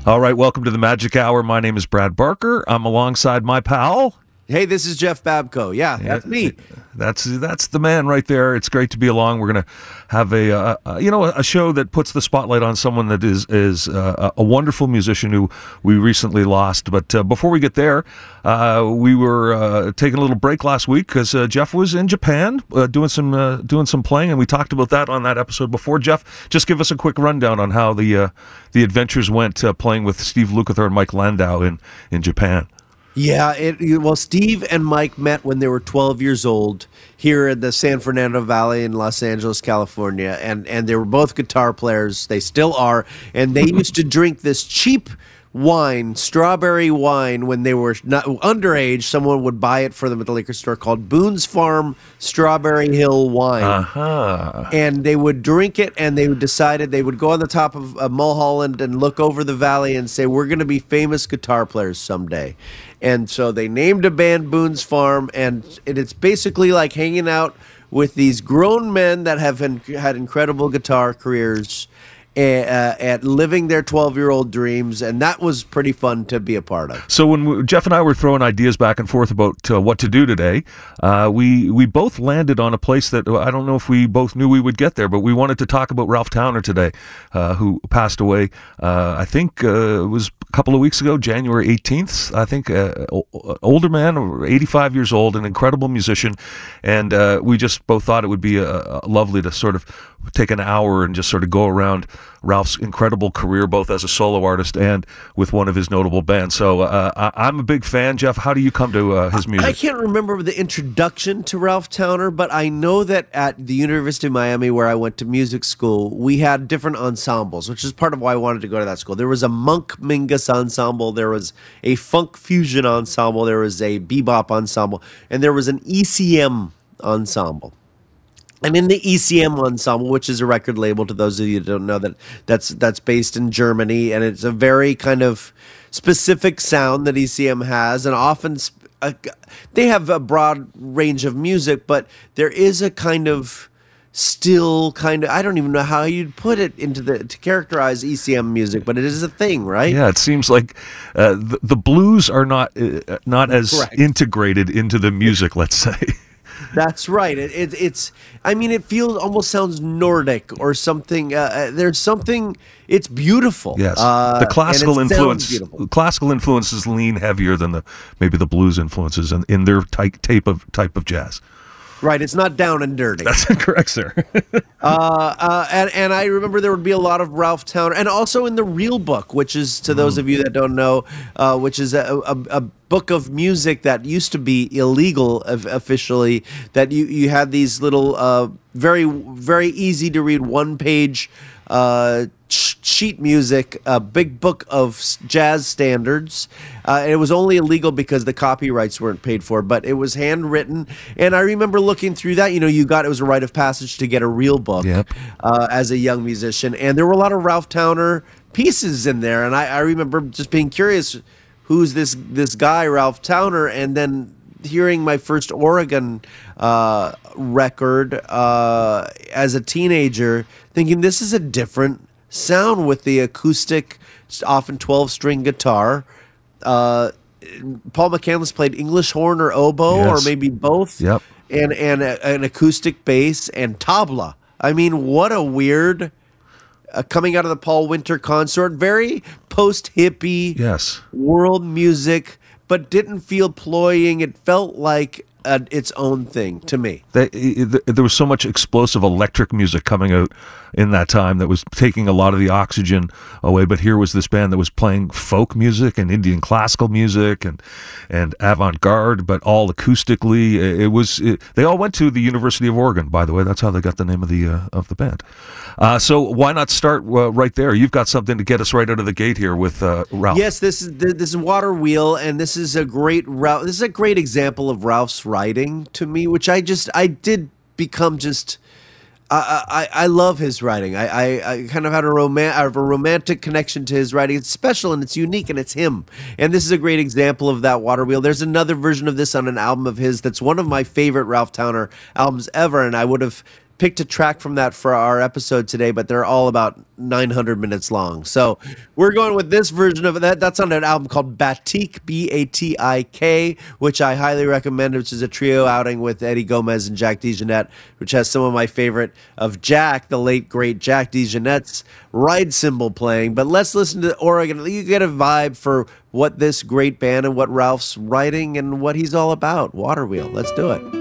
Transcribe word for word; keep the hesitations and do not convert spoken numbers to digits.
All right, welcome to the Magic Hour. My name is Brad Barker. I'm alongside my pal. Hey, this is Jeff Babko. Yeah, that's me. That's that's the man right there. It's great to be along. We're going to have a uh, uh, you know a show that puts the spotlight on someone that is is uh, a wonderful musician who we recently lost. But uh, before we get there, uh, we were uh, taking a little break last week because uh, Jeff was in Japan uh, doing some uh, doing some playing, and we talked about that on that episode before. Jeff, just give us a quick rundown on how the uh, the adventures went uh, playing with Steve Lukather and Mike Landau in in Japan. Yeah, it, well, Steve and Mike met when they were twelve years old here in the San Fernando Valley in Los Angeles, California, and and they were both guitar players. They still are, and they used to drink this cheap wine, strawberry wine, when they were not underage. Someone would buy it for them at the liquor store, called Boone's Farm Strawberry Hill Wine. Uh-huh. And they would drink it, and they decided they would go on the top of uh, Mulholland and look over the valley and say, we're going to be famous guitar players someday. And so they named a band Boone's Farm, and it's basically like hanging out with these grown men that have had incredible guitar careers, Uh, at living their twelve-year-old dreams, and that was pretty fun to be a part of. So when we, Jeff and I were throwing ideas back and forth about uh, what to do today, uh, we we both landed on a place that I don't know if we both knew we would get there, but we wanted to talk about Ralph Towner today, uh, who passed away, uh, I think uh, it was a couple of weeks ago, January eighteenth, I think, uh, older man, eighty-five years old, an incredible musician, and uh, we just both thought it would be uh, lovely to sort of take an hour and just sort of go around Ralph's incredible career, both as a solo artist and with one of his notable bands. So uh, I, I'm a big fan. Jeff, how do you come to uh, his music? I can't remember the introduction to Ralph Towner, but I know that at the University of Miami, where I went to music school, we had different ensembles, which is part of why I wanted to go to that school. There was a Monk Mingus ensemble, there was a funk fusion ensemble, there was a bebop ensemble, and there was an E C M ensemble. And in the E C M ensemble, which is a record label, to those of you that don't know, that that's that's based in Germany, and it's a very kind of specific sound that E C M has, and often uh, they have a broad range of music, but there is a kind of still kind of, I don't even know how you'd put it into the to characterize E C M music, but it is a thing, right? Yeah, it seems like uh, the, the blues are not uh, not as Correct. integrated into the music, let's say. That's right. It, it, it's, I mean, it feels, almost sounds Nordic or something. Uh, there's something, it's beautiful. Yes. Uh, the classical and it influence, sounds beautiful. classical influences lean heavier than the maybe the blues influences in, in their type, type of type of jazz. Right, it's not down and dirty. That's correct, sir. uh, uh, and, and I remember there would be a lot of Ralph Towner, and also in the Real Book, which is, to those of you that don't know, uh, which is a, a, a book of music that used to be illegal officially, that you, you had these little, uh, very, very easy to read one-page uh, sheet music, a big book of jazz standards. Uh, and it was only illegal because the copyrights weren't paid for, but it was handwritten. And I remember looking through that. You know, you got, it was a rite of passage to get a real book. Yep. uh, as a young musician. And there were a lot of Ralph Towner pieces in there. And I, I remember just being curious, who's this this guy, Ralph Towner? And then hearing my first Oregon uh, record uh, as a teenager, thinking this is a different sound with the acoustic, often twelve-string guitar. Uh, Paul McCandless played English horn or oboe, Yes. or maybe both. Yep. And and a, an acoustic bass and tabla. I mean, what a weird uh, coming out of the Paul Winter Consort, very post-hippie Yes. world music, but didn't feel cloying. It felt like uh, its own thing to me. They, there was so much explosive electric music coming out in that time that was taking a lot of the oxygen away. But here was this band that was playing folk music and Indian classical music and and avant-garde, but all acoustically. It was. It, they all went to the University of Oregon, by the way. That's how they got the name of the uh, of the band. Uh, so why not start uh, right there? You've got something to get us right out of the gate here with uh, Ralph. Yes, this is this is Water Wheel, and this is a great Ralph. This is a great example of Ralph's writing to me, which I just I did become just. I, I I love his writing. I, I, I kind of had a roman I have a romantic connection to his writing. It's special and it's unique and it's him. And this is a great example of that, Water Wheel. There's another version of this on an album of his that's one of my favorite Ralph Towner albums ever. And I would have picked a track from that for our episode today, but they're all about nine hundred minutes long. So we're going with this version of that. That's on an album called Batik, B A T I K, which I highly recommend, which is a trio outing with Eddie Gomez and Jack DeJohnette, which has some of my favorite of Jack, the late, great Jack DeJohnette's ride cymbal playing. But let's listen to Oregon. You get a vibe for what this great band and what Ralph's writing and what he's all about. Waterwheel. Let's do it.